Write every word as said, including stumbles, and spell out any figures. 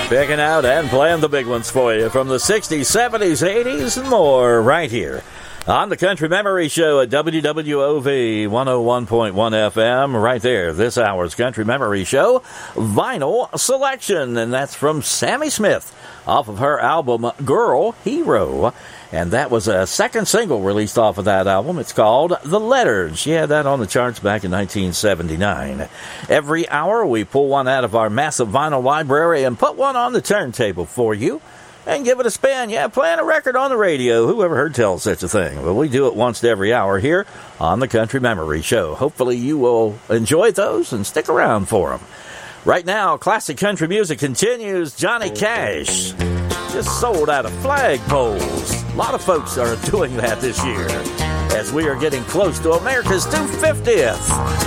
Picking out and playing the big ones for you from the sixties, seventies, eighties, and more right here on the Country Memory Show at W W O V one oh one point one F M. Right there, this hour's Country Memory Show vinyl selection, and that's from Sammy Smith off of her album Girl Hero. And that was a second single released off of that album. It's called The Letters. She had that on the charts back in nineteen seventy-nine. Every hour, we pull one out of our massive vinyl library and put one on the turntable for you and give it a spin. Yeah, playing a record on the radio. Who ever heard tell of such a thing? Well, we do it once every hour here on the Country Memory Show. Hopefully you will enjoy those and stick around for them. Right now, classic country music continues. Johnny Cash just sold out of flagpoles. A lot of folks are doing that this year as we are getting close to America's two hundred fiftieth.